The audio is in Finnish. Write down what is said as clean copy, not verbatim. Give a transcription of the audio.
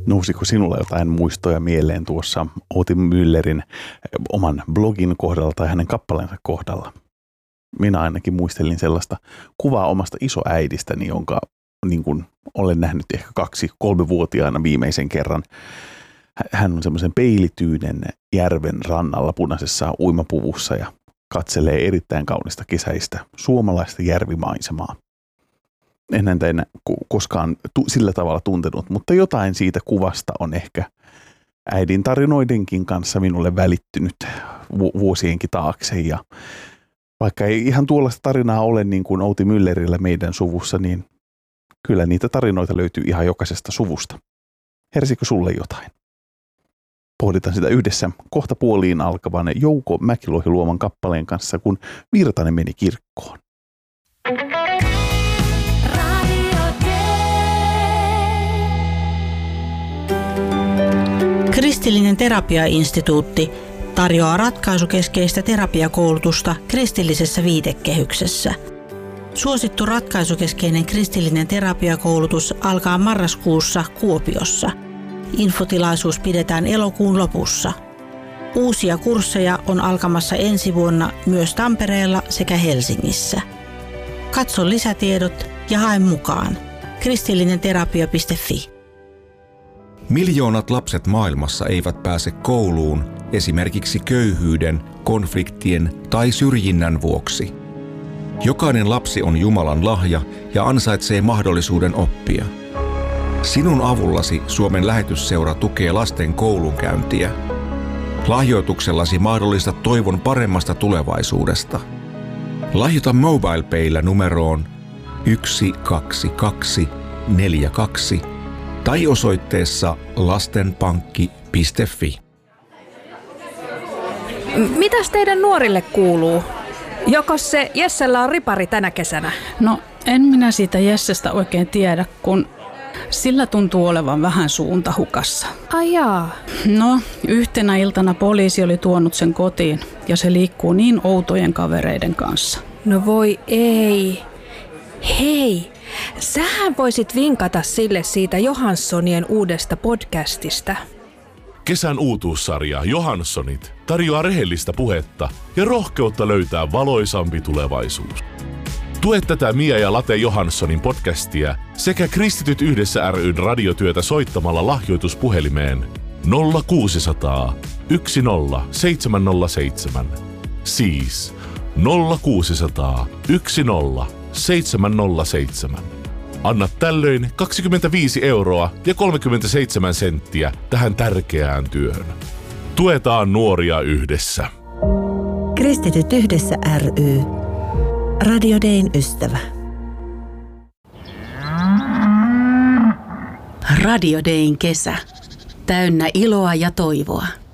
Nousiko sinulla jotain muistoja mieleen tuossa Outi Müllerin oman blogin kohdalla tai hänen kappaleensa kohdalla? Minä ainakin muistelin sellaista kuvaa omasta isoäidistäni, jonka niin kuin olen nähnyt ehkä 2-3-vuotiaana viimeisen kerran. Hän on semmoisen peilityynen järven rannalla punaisessa uimapuvussa ja katselee erittäin kaunista kesäistä suomalaista järvimaisemaa. En häntä enää koskaan sillä tavalla tuntenut, mutta jotain siitä kuvasta on ehkä äidin tarinoidenkin kanssa minulle välittynyt vuosienkin taakse. Ja vaikka ei ihan tuollaista tarinaa ole niin kuin Outi Müllerillä meidän suvussa, niin kyllä niitä tarinoita löytyy ihan jokaisesta suvusta. Hersikö sulle jotain? Pohditaan sitä yhdessä kohta puoliin alkavan Jouko Mäkilohi luoman kappaleen kanssa, kun Virtanen meni kirkkoon. Kristillinen terapiainstituutti tarjoaa ratkaisukeskeistä terapiakoulutusta kristillisessä viitekehyksessä. Suosittu ratkaisukeskeinen kristillinen terapiakoulutus alkaa marraskuussa Kuopiossa. Infotilaisuus pidetään elokuun lopussa. Uusia kursseja on alkamassa ensi vuonna myös Tampereella sekä Helsingissä. Katso lisätiedot ja hae mukaan. kristillinenterapia.fi. Miljoonat lapset maailmassa eivät pääse kouluun esimerkiksi köyhyyden, konfliktien tai syrjinnän vuoksi. Jokainen lapsi on Jumalan lahja ja ansaitsee mahdollisuuden oppia. Sinun avullasi Suomen lähetysseura tukee lasten koulunkäyntiä. Lahjoituksellasi mahdollistat toivon paremmasta tulevaisuudesta. Lahjoita MobilePaylla numeroon 12242 tai osoitteessa lastenpankki.fi. Mitäs teidän nuorille kuuluu? Jokos se Jessellä on ripari tänä kesänä? No, en minä siitä Jessestä oikein tiedä, kun sillä tuntuu olevan vähän suunta hukassa. Ai jaa. No, yhtenä iltana poliisi oli tuonut sen kotiin ja se liikkuu niin outojen kavereiden kanssa. No voi ei. Hei, sähän voisit vinkata sille siitä Johanssonien uudesta podcastista. Kesän uutuussarja Johanssonit tarjoaa rehellistä puhetta ja rohkeutta löytää valoisampi tulevaisuus. Tue tätä Mia ja Late Johanssonin podcastia sekä Kristityt yhdessä ry:n radiotyötä soittamalla lahjoituspuhelimeen 0600 10 707. Siis 0600 10 707. Anna tällöin 25 € ja 37 senttiä tähän tärkeään työhön. Tuetaan nuoria yhdessä. Kristityt yhdessä ry. Radio Dayn ystävä. Radio Dayn kesä. Täynnä iloa ja toivoa.